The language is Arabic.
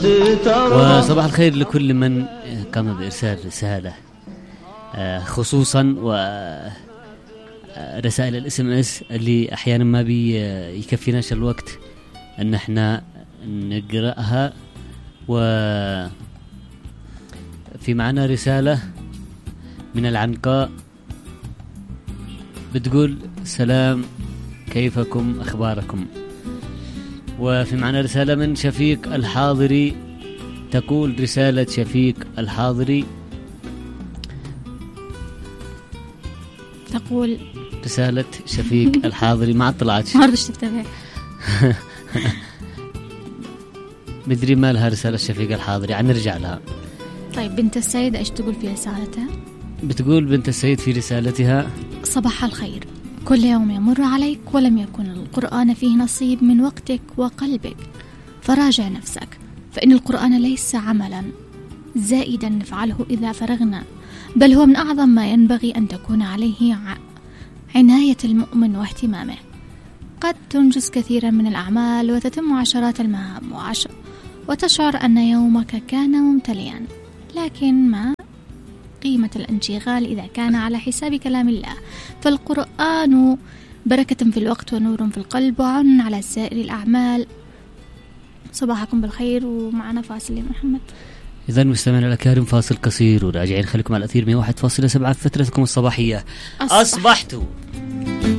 وصباح الخير لكل من قام بإرسال رسالة، خصوصا ورسائل الSMS اللي أحيانا ما بيكفيناش الوقت أن احنا نقرأها. وفي معنا رسالة من العنقاء بتقول سلام، كيفكم، أخباركم؟ وفي معنا رسالة من شفيق الحاضري، تقول رسالة شفيق الحاضري، تقول رسالة شفيق الحاضري ما طلعتش، ما رضيش تكتبها. مدري ما لها رسالة شفيق الحاضري، نرجع لها. طيب بنت السيد ايش تقول في رسالتها؟ بتقول بنت السيد في رسالتها: صباح الخير، كل يوم يمر عليك ولم يكن القرآن فيه نصيب من وقتك وقلبك، فراجع نفسك، فإن القرآن ليس عملا زائدا نفعله إذا فرغنا، بل هو من أعظم ما ينبغي أن تكون عليه عناية المؤمن واهتمامه. قد تنجز كثيرا من الأعمال وتتم عشرات المهام وتشعر أن يومك كان ممتلئا، لكن ما قيمة الانشغال إذا كان على حساب كلام الله؟ فالقرآن بركة في الوقت ونور في القلب وعون على سائر الأعمال. صباحكم بالخير، ومعنا فاصل يا محمد. إذن مستمعينا الأكارم فاصل قصير وراجعين، خليكم على الأثير 101.7 في فترتكم الصباحية. أصبحتوا